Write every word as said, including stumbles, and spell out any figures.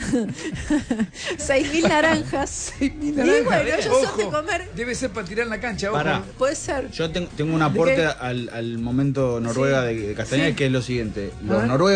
seis mil naranjas. seis mil Y naranjas. bueno, ellos Ojo, son de comer. debe ser para tirar en la cancha, ojo. Pará. Puede ser. Yo tengo, tengo un aporte al, al momento Noruega de, de Castañeda, Sí. que es lo siguiente. A Los ver. noruegos